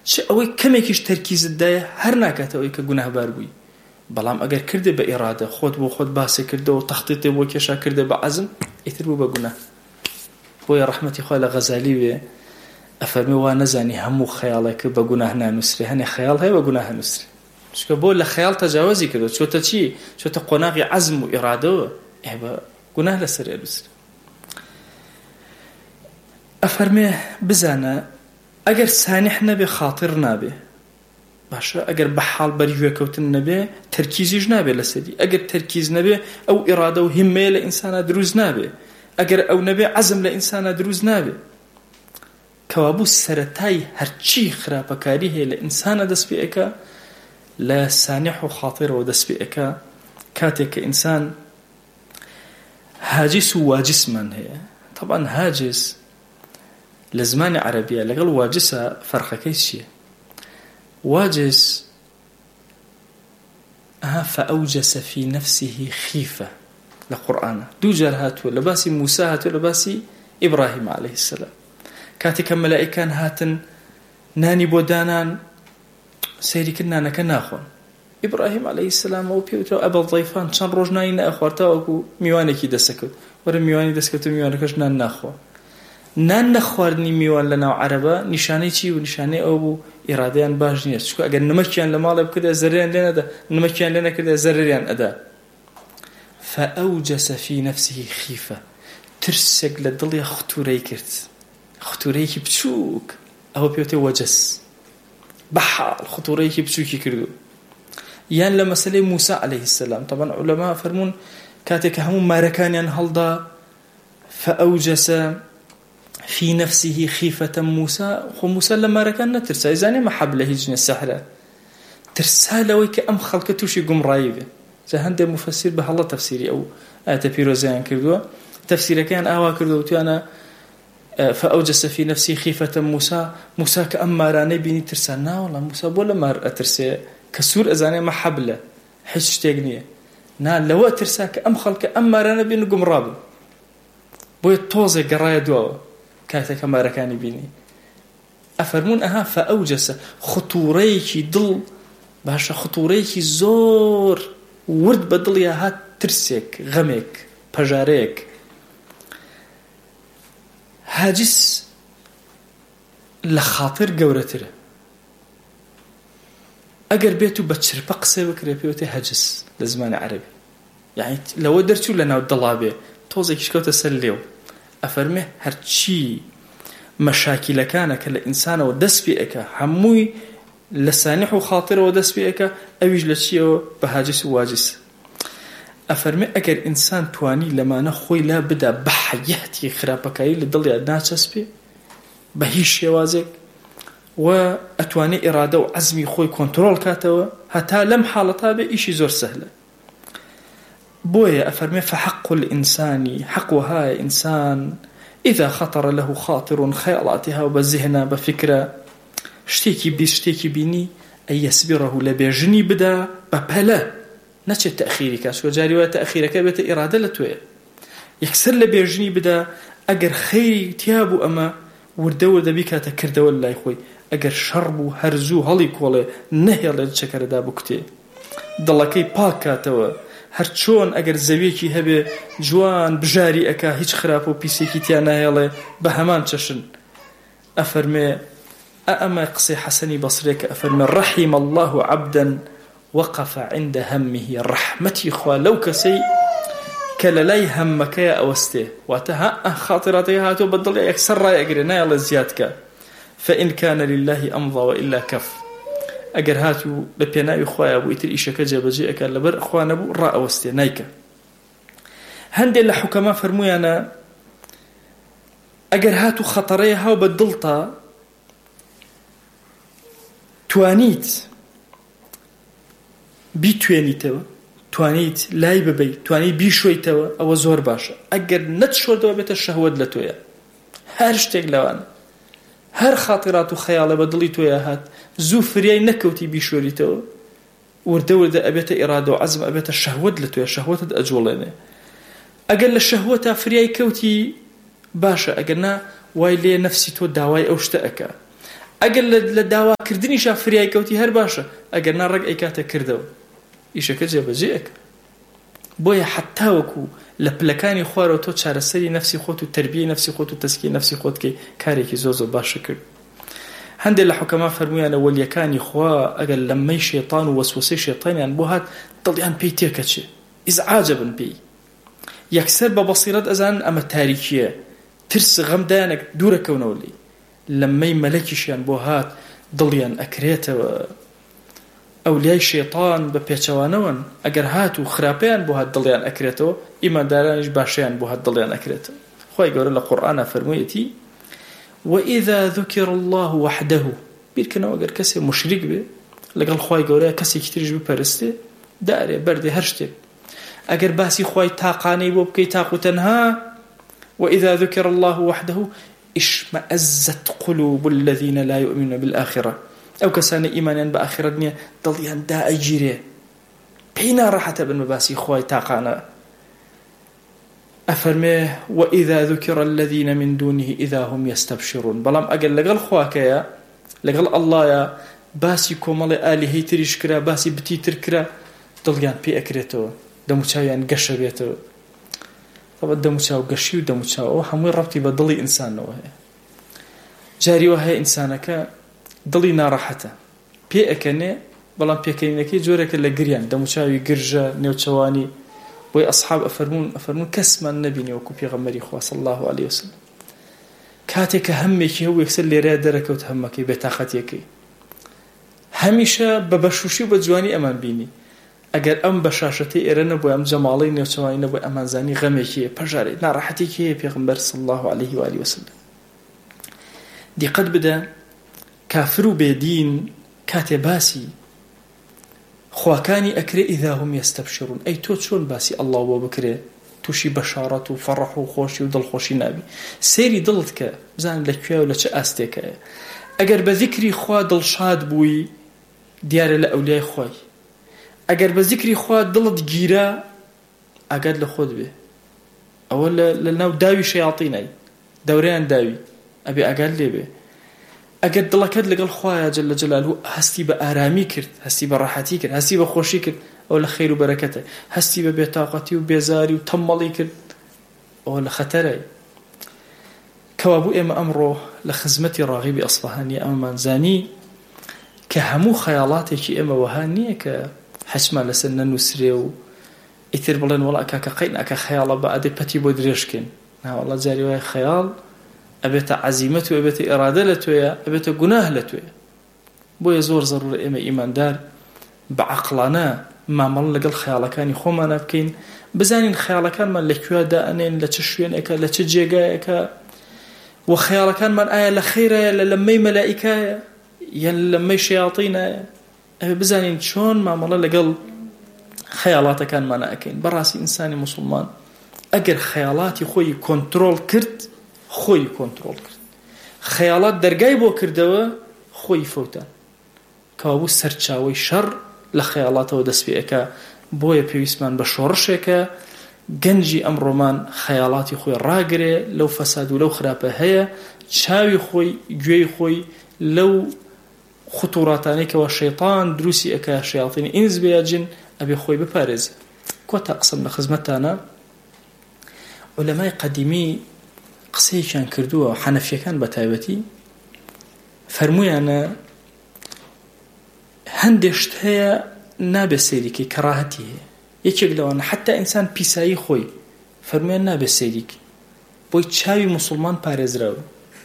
چ ئەوەی کەمێکیش تەرکیزت دایە هەر ناکاتەوەی کە گوناهبار بووی. بەڵام ئەگەر کردێ بە ئیرادە خۆت بۆ خۆت باسێ کردەوە تەخطیطێ بۆ کێشا کردێ بە عەزم ئیتر بوو بە گوناه. بۆیە ڕەحمەتی خوا لە غەزالی وێ ئەفەرمێ وا نەزانی هەموو خەیاڵێک بە گوناه نانووسرێ، هەنێ خەیاڵ هەیە بە گوناه نووسرێ. چونکە بۆ لە خەیاڵ تەجاوزی کردو چۆتە چی؟ چۆتە قۆناغی عەزم و ئیرادەوە بە گوناه لەسەر نووسرێ. ئەفەرمێ بزانە ئەگەر سانح نەبێ خاتر نابێ، باشە ئەگەر بە حاڵ بەریوێکەوتن نەبێ تەرکیزیش نابێ لەسەری، ئەگەر تەرکیز نەبێ ئەو ئیرادە و هیممەیە لە ئینسانە دروست نابێ، ئەگەر ئەو نەبێ عەزم لە ئینسانە دروست نابێ. کەوابوو سەرەتای هەرچی خراپەکاری هەیە لە ئینسانە دەست پێ ئەکا لە سانح و خاترەوە دەست پێ ئەکا کاتێک کە ئینسان هاجس و واجسمان هەیە. طبعا هاجس لە زمانی عەرەبیە لەگەڵ واجسە فەرقەکەی چییە؟ واجس فأوجس في نفسه خيفة لقرآن دو جار هاتوا لباسي موسى هاتوا لباسي إبراهيم عليه السلام كاتك ملائكان هاتن ناني بودانان سيري كنا نكناخون إبراهيم عليه السلام وبيوتو أبا الضيفان شان روجناي نأخوارتا وكو ميوانكي دسكت ورا ميواني دسكت ميوانكش نان ناخوا نان نخواردنی میوان لەناو عەرەبە نیشانەی چی و نیشانەی ئەو بوو ئیرادەیان باش نییە. چونکە ئەگەر نمەکیان لە ماڵێ بکردە زەرریان لێ نەدا، نمەکیان لێ نەکردە زەرریان ئەدا. فأوجس في نفسه خيفة ترسێک لە دڵی ختورەی کرد، ختورەیەکی بچووک ئەوە پێوتێ وەجس بەحاڵ ختورەیەکی بچووکی کردو. یان لە مەسەلەی موسى عليه السلام طبعا علەما فەرمون کاتێک کە هەموو مارەکانیان هەڵدا فأوجس في نفسه خيفة موسى خو موسى لما ركان ترسا إذا ما حبله هجن السحرة ترسا لويك أم خلق توشي قم رايبه زهند مفسر به الله تفسيري أو آية بيروزيان كردوا تفسير كان آوا كردوا تيانا فأوجس في نفسه خيفة موسى كأما راني بيني ترسا نا والله موسى بولا ما ترسا كسور إذا ما حبله حش تيجنيه نا لو ترسا كأم خلق أما راني بيني قم رابه بوي توزي قرايا دوا كاتك ماركاني بيني أفرمون فأوجس خطوريكي دل باشا خطوريكي زور ورد بدل يا هات ترسيك غمك بجاريك هاجس لخاطر قورتر أقر بيتو بتشربق سيوكري بيوتي هاجس لزمان عربي يعني لو درتو لنا الضلابي توزيك شكوت سليو أفرمه هرچی مشاكلەکانە کە لە ئینسانەوە دەست پێ ئەکا هەمووی لە سانح و خاترەوە دەست پێ ئەکا ئەویش لە چیەوە بە هاجس و واجس. ئەفەرمێ ئەگەر ئینسان توانی لەمانە خۆی لا بدا بە حەیەتی خراپەکایی لە دڵیا ناچەسپێ بە هیچ شێوازێک و ئەتوانێ ئیرادە و عەزمی خۆی کۆنتڕۆڵ کاتەوە هەتا لەم حاڵەتا بێ ئیشی زۆر سەهلە. بويا أفرمي فحق الإنسان حق وهاي إنسان إذا خطر له خاطر خيالاتها وبذهنها بفكرة شتيكي بيني أن يسبره لبيجني بدا ببلا نتش تأخيرك شو جاري تأخيرك بيت إرادة لتوية يكسر لبيجني بدا أجر خيري تيابو أما وردو دبيك تكرد ولا يخوي أجر شربو هرزو هليك ولا نهي الله شكر دابوكتي ضلكي باكاتوا هەرچۆن ئەگەر زەویەکی هەبێ جوان بژاری ئەکا هیچ خراپ و پیسێکی تیا نایەڵێ بە هەمان چەشن. ئەفەرمێ ئەمە قسەی حەسەنی بەسرێکە ئەفەرمێ رحم الله عبدا وقف عند همه ڕەحمەتی خوا لەو کەسەی کە لە لای هەمەکەیە ئەوەستێ واتە خاطراتەکە هاتۆ بە دڵی یەکسەر ڕای ئەگرێ نایەڵێ زیادکە فإن كان لله أمضى وإلا كف ئەگەر هاتوو بە پێناوی خۆیە بوو ئیتر ئیشەکە جێبەجێ ئەکات لەبەر خوا نەبوو ڕائەوەستێ نایکە. هەندێک لە حوکەما فەرموویانە ئەگەر هاتوو خەتەڕەیە هاو بە دڵتا توانیت بیتوێنیتەوە توانیت لای ببەیت توانیت بیشۆیتەوە ئەوە زۆر باشە. ئەگەر نەتشۆردەوە بێتە شەهوەت لە تۆیە هەر شتێک لەوانە هەر خاطرات و خەیاڵە بە دڵی تۆیە هات زوو فریای نەکەوتی بیشۆریتەوە وردە ئەبێتە ئیرادە و عەزم ئەبێتە شەهوەت لە تۆیە شەهوەتت ئەجوڵێنێ. ئەگەر لە شەهوەتە فریای کەوتی باشە ئەگەر نا وای لێ نەفسی تۆ داوای ئەو شتە ئەکا ئەگەر لە داواکردنی فریای کەوتی هەر باشە، ئەگەر ناڕێک ئەیکاتە کردەوە ئیشەکە جێبەجێەکە. بۆیە حتا وەکو لە پلەکانی خوارەوە تۆ چارەسەری نەفسی خۆت و تەربیەی نەفسی خۆت و تەسکیەی نەفسی خۆت کەی، کارێکی زۆر باشە کرد. هەندێک لە حوکەما فەرموویانە وەلیەکانی خوا ئەگەر لەمەی شێطان و وەسوسەی شێطانیان بۆ هات دڵیان پێی تێکەچێ، ئیزعاجە بن پێی، یەکسەر بە بەسیرەت ئەزانن ئەمە تاریکیە، ترس غەمدانێک دوورەکەونەوە لێی. لەمەی مەلەکیشیان بۆ هات دڵیان ئەکرێتەوە. ئەولیای شێطان بە پێچەوانەوەن، ئەگەر هات و خراپەیان بۆ هات دڵیان ئەکرێتەوە، ئیماندارانیش باشیان بۆ هات دڵیان ئەکرێتەوە. خوای گەورە لە قورئانە فەرموویەتی وَإِذَا ذُكِرَ اللَّهُ وَحْدَهُ، بیرکەنەوە ئەگەر کەسێ مشریک بێ لەگەڵ خوای گەورەیە کەسێکی تریش بپەرستێ، دارێ بەردێ هەر شتێک، ئەگەر باسی خوای تاقانەی بۆ بکەی تاق و تەنها وَإِذَا ذُكِرَ اللَّهُ وَحْدَهُ اشمأزت قلوب الذين لا يؤمنون بالآخرة، ئەو کەسانە ئیمانیان بە ئاخرەت نییە دڵیان دائەگیرێ، پێی ناڕەحەتە بن بە باسی خوای تاقانە. ئەفەرمێ وَإِذَا ذُكِرَ الَّذِينَ مِن دُونِهِ إِذَا هُمْ يَسْتَبْشِرُونَ، بەڵام ئەگەر لەگەڵ خواکەیە لەگەڵ ئەڵڵایە باسی کۆمەڵی ئالیهەی تریش کرا، باسی بتی تر کرا، دڵیان پێ ئەکرێتەوە، دەموچاویان گەشە بێتەوە. طبعا دەموچاو گەشی و دەموچاوەوە هەمووی ڕەبتی بە دڵی ئینسانەوە هەیە. جاریوە هەیە ئینسانەکە دڵی ناڕەحەتە پێ ئەکەنێ، بەڵام پێکەنینەکەی جۆرێکە لە گریان، دەموچاوی گرژە نێوچەوانی. بۆی ئەصحاب ئەفەرمون کەسمان نەبینی وەکو پێغەمبەری خوا صلی الله علیه وسلم، کاتێککە هەمێکی هەوو یەکسەر لێرەیە دەرەکەوت هەمەکەی بێتاقەتیەکەی، هەمیشە بە بەشوشی و بە جوانی ئەمان بینی. ئەگەر ئەم بەشاشەتەی ئێرە نەبووە، ئەم جەماڵەی نێوچەوانی نەبووە، ئەمانزانی غەمێکیە، پەژارێ ناڕەحەتێکی هەیە پێغەمبەر صلی الله علیه و آله وسلم. دیقەت بدە کافر و بێدین کاتێ باسی خواکانی ئەکرێ ئیذا هم یەستەبشرون، ئەی تۆ چۆن باسی ئەڵڵا بۆ بکرێ تووشی بەشارەت و فەڕەح و خۆشی و دڵخۆشی نابی؟ سێری دڵت کە بزان لەکوێ و لە چه ئاستێکەیە. ئەگەر بە ذیکری خوا دڵشاد بووی دیارە لە ئەولیای خوای، ئەگەر بە ذیکری خوا دڵت گیرە ئاگاد لە خۆت بێ، ئەوە لە ناو داوی شەیاطینای دەورەیان داوی ئەبێ ئاگاد لێ بێ. ئەگەر دڵەکەت لەگەڵ خوایە جەل جەلالوو هەستی بە ئارامی کرد، هەستی بە ڕاحەتی کرد، هەستی بە خۆشی کرد، ئەو لە خەیر و بەرەکەتە. هەستی بە بێتاقەتی و بێزاری و تەمەڵی کرد، ئەوە لە خەتەرە. کەوابوو ئێمە ئەمڕۆ لە خزمەتی ڕاغیبی ئەسفەهانی ئەمەمان زانی کە هەموو خەیاڵاتێکی ئێمە وەها نییە کە حەچمان لەسەر نەنووسرێ و ئیتر بڵێن وەڵا ئەکاکە قەین ئەکە خەیاڵە بە ئەدەی پەتی بۆ درێژکەین. ناوەڵا جاری وایە خەیاڵ ئەبێتە عەزیمەت و ئەبێتە ئێرادە لە توێیە، ئەبێتە گوناه لە توێیە. بۆیە زۆر زەڕورە ئێمە ئیماندار بە عەقڵانە مامەڵە لەگەڵ خەیاڵەکانی خۆمانە بکەین، بزانین خەیاڵەکانمان لەکوێ دائەنێن، لە چه شوێنێکە، لە چه جێگایەکە، و خەیاڵەکانمان ئایا لە خەیرایە، لە لەمەی مەلائیکایە یان لە لەمەی شەیاطینایە. ئەبێ بزانین چۆن مامەڵە لەگەڵ خەیاڵاتەکانمانە ئەکەین. بەڕاستی ئینسانی موسڵمان ئەگەر خەیاڵاتی خۆی کۆنتڕۆڵ کرد، خۆی کۆنتڕۆڵ کرد، خەیاڵات دەرگای بۆ کردەوە، خۆی فەوتان، کەوابوو سەرچاوەی شەڕ لە خەیاڵاتەوە دەست پێ ئەکا. بۆیە پێویستمان بە شۆڕشێکە گەنجی ئەمڕۆمان خەیاڵاتی خۆی ڕاگرێ، لەو فەساد و لەو خراپە هەیە، چاوی خۆی گوێی خۆی لەو خطوراتانەی کەەوە شەیطان دروستی ئەکا، شەیاطینی ئینس بێ جن، ئەبێ خۆی بپارێزێ. کۆتا قسم لە خزمەتانە عولەمای قەدیمی قسەیەکیان کردووە، حەنەفیەکان بە تایبەتی فەرموویانە هەندێک شت هەیە نابێ سەیریکەی، کەڕاهەتی هەیە. یەکێک لەوانە حتا ئینسان پیسایی خۆی فەرموویان نابێ سەیریکەی، بۆی چاوی موسڵمان پارێزراوە.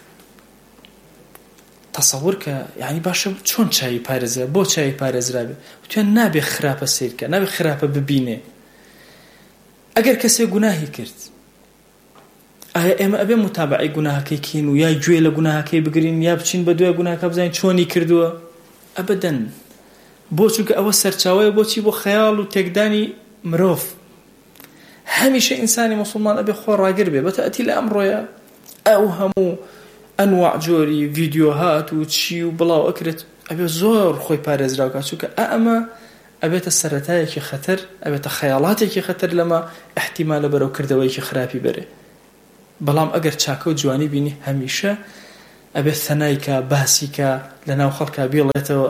تەسەوور کە یعنی باشە چۆن چاوی پارێزرا، بۆ چاوی پارێزرابێ؟ وتیان نابێ خراپە سیرکە، نابێ خراپە ببینێ. ئەگەر کەسێک گوناهی کرد، ئایا ئێمە ئەبێ متابعی گوناهەکەی کین و یا گوێ لە گوناهەکەی بگرین، یا بچین بە دوای گوناهەکە بزانین چۆنی کردووە؟ ئەبەدەن. بۆ چونکە ئەوە سەرچاوەیە بۆچی؟ بۆ خەیاڵ و تێکدانی مرۆڤ. هەمیشە ئینسانی موسڵمان ئەبێ خۆ ڕاگر بێ. بەتەئەتی لە ئەمڕۆیە ئەو هەموو ئەنواع جۆری ڤیدیۆهات و چی و بڵاو ئەکرێت، ئەبێ زۆر خۆی پارێزراوکە، چونکە ئەمە ئەبێتە سەرەتایەکی خەتەر، ئەبێتە خەیاڵاتێکی خەتەر، لەمە احتیمالە بەرەو کردەوەیکی خراپی بەرێ. بەڵام ئەگەر چاکە و جوانی بینی، هەمیشە ئەبێ ثەنایکە باسیکە لەناو خەڵکا بێڵێتەوە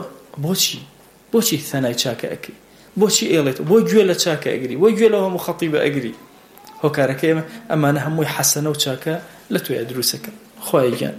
بۆچی ثەنای چاکە ئەکەی بۆچی ئێڵێت بۆ گوێ لە چاکە ئەگری بۆ گوێ لە هەموو خەتیبە ئەگری هۆکارەکە ئەمانە هەمووی حەسەنە و چاکە لە توێ دروستەکە خوای گیان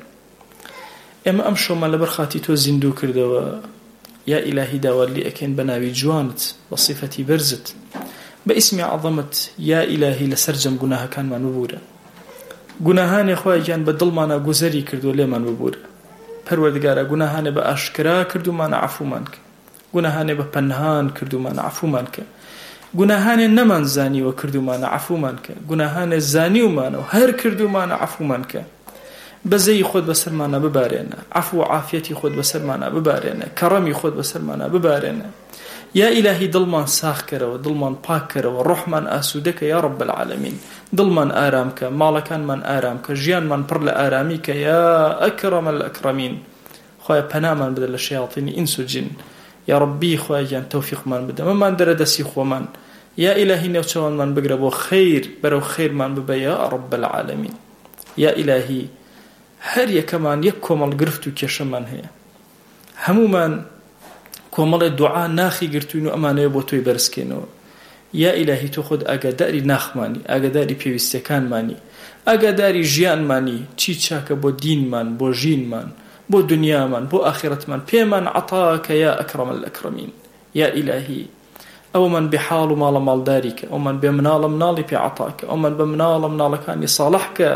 ئێمە ئەم شۆمان لەبەر خاتی تۆ زیندوو کردەوە یا ئیلاهی داوەلی ئەکەین بە ناوی جوانت بە صیفەتی بەرزت بە ئیسمی عەظەمت یا ئیلاهی لەسەر جەم گوناهەکانمان ببورە گوناهانی خوای گیان بە دڵمانە گوزەری کردو لێمان ببورە پەروەردگارە گوناهانێ بە ئاشکرا کردومانە عەفومان کە گوناهانێ بە پەنهان کردومانە عەفومان کە گوناهانێ نەمان زانیوە کردومانە عەفومان کە گوناهانێ زانیومانە و هەر کردومانە عەفومان کە بەزەی خۆت بەسەرمانە ببارێنە عەفو و عافیەتی خۆت بەسەرمانە ببارێنە کەڕەمی خۆت بەسەرمانە ببارێنە یا ئیلاهی دڵمان ساخ کەرەوە دڵمان پاک کەرەوە ڕۆحمان ئاسوودەکە یا رب العالمین دڵمان ئارام کە ماڵەکانمان ئارام کە ژیانمان پڕ لە ئارامی کە یا ئەکرەمە الئەکرەمین خوای پەنامان بدە لە شەیاطینی ئینس و جین یا ربی خوای گیان تەوفیقمان بدە مەمان دەرە دەستی خۆمان یا ئیلاهی نێوچەوانمان بگرە بۆ خەیر بەرەو خەیرمان ببە یا رب العالمین یا ئیلاهی هەر یەکەمان یەک کۆمەڵ گرفت و کێشەمان هەیە هەمومان کۆمەڵێ دوعا ناخی گرتوین و ئەمانەیە بۆ تۆی بەرزکەینەوە یا ئیلاهی تۆ خۆت ئاگاداری ناخمانی ئاگاداری پێویستەکانمانی ئاگاداری ژیانمانی چی چاکە بۆ دینمان بۆ ژینمان بۆ دنیامان بۆ ئاخرەتمان پێمان عەتاکە یا ئەکرەمە الئەکرەمین یا ئیلاهی ئەومان بێحاڵ و ماڵە ماڵداریکە ئەومان بێ مناڵە مناڵی پێ عەتاکە ئەومان بە مناڵە مناڵەکانی ساڵحکە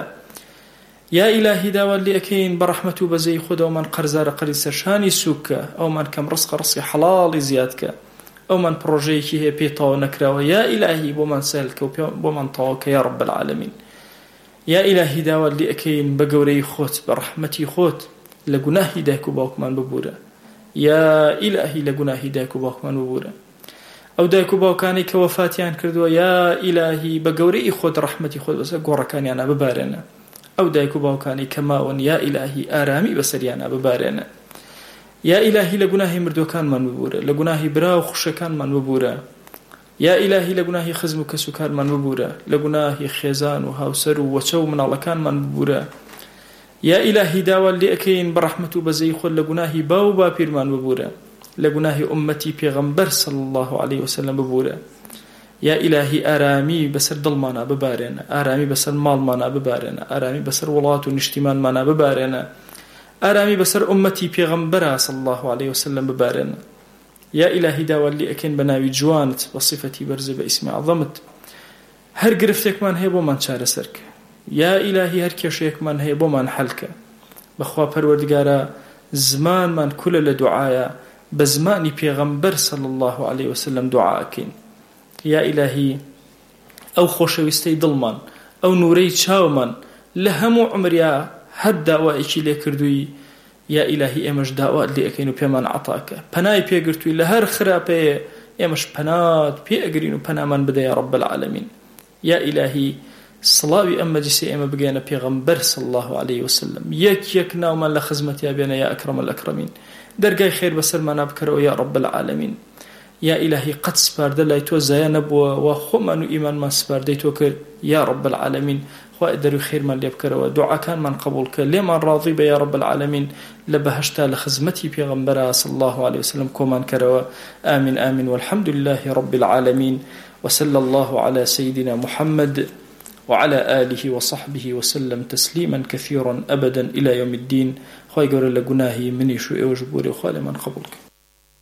یا ئیلاهی داوەلی ئەکەین بە ڕەحمەت و بەزەی خۆت ئەومان قەرزارە قەری سەرشانی سووکە ئەومان کەم ڕزقی حەڵاڵی زیادکە ئەومان پرۆژەیەکی هەیە پێی تەواو نەکراوە یا ئیلاهی بۆمان سەهلکە و بۆمان تەواوکە یا رب العالمین یا ئیلاهی داوەلی ئەکەین بە گەورەی خۆت بە ڕەحمەتی خۆت لە گوناهی دایک و باوکمان ببورە یا ئیلاهی لە گوناهی دایک و باوکمان ببورە ئەو دایک و باوکانی کە وەفاتیان کردووە یا ئیلاهی بە گەورەی خۆت ڕەحمەتی خۆت بەسەر گۆڕەکانیانە ببارێنە ئەو دایک و باوکانی کەماون یا ئیلاهی ئارامی بەسەریانە ببارێنە یا ئیلاهی لە گوناهی مردوەکانمان ببورە لە گوناهی برا و خوشەکانمان ببورە یا ئیلاهی لە گوناهی خزم و کەسوکارمان ببورە لە گوناهی خێزان و هاوسەر و وەچە و مناڵەکانمان ببورە یا ئیلاهی داوەلی ئەکەین بە ڕەحمەت و بەزەی خۆت لە گوناهی باو و باپیرمان ببورە لە گوناهی ئومەتی پێغەمبەر صلی الله علیه وسلم ببورە یا ئیلاهی ئارامی بەسەر دڵمانە ببارێنە ئارامی بەسەر ماڵمانە ببارێنە ئارامی بەسەر وڵات و نیشتیمانمانە ببارێنە ئارامی بەسەر ئومەتی پێغەمبەرە صلی الله علیه وسلم ببارێنە یا ئیلاهی داوەلی ئەکەین بە ناوی جوانت بە صیفەتی بەرز بە ئیسمی عەظەمت هەر گرفتێکمان هەیە بۆمان چارەسەرکە یا ئیلاهی هەر کێشەیەکمان هەیە بۆمان حەلکە بەخوا پەروەردگارە زمانمان کولە لە دوعایە بە زمانی پێغەمبەر صلی الله علیه وسلم دوعاکەین یا ئیلاهی ئەو خۆشەویستەی دڵمان ئەو نورەی چاومان لە هەموو عمریا هەر داوایەکی لێ کردووی یا ئیلاهی ئێمەش داوات لێ ئەکەین و پێمان عەتاکە پەنای پێگرتووی لە هەر خراپەیە ئێمەش پەنات پێ ئەگرین و پەنامان بدە یا رب العالمین یا ئیلاهی سڵاوی ئەم مەجلیسە ئێمە بگەێنە پێغەمبەر صلی الله علیه وسلم یەک ناومان لە خزمەتیا بێنە یا ئەکرەمە الئەکرەمین دەرگای خێر بەسەرمانە بکەرەوە یا رب العالمین یا ئیلاهی قەت سپاردە لای تۆ زایە نەبووە و خۆمان و ئیمانمان سپاردەی تۆ کرد یا رب العالمین خوای دەروی خێرمان لێ بکەرەوە دوعاکانمان قبول کە لێمان ڕاضی بە یا رب العالمین لە بەهەشتا لە خزمەتی پێغەمبەرە صلی الله علیه وسلم کۆمان کەرەوە آمین آمین والحمد لله رب العالمین وصلى الله على سيدنا محمد وعلى آله وصحبه وسلم تسليما كثيرا أبدا إلى يوم الدين خواهي قول لقناهي مني شو إيوجبوري وخالي من قبولك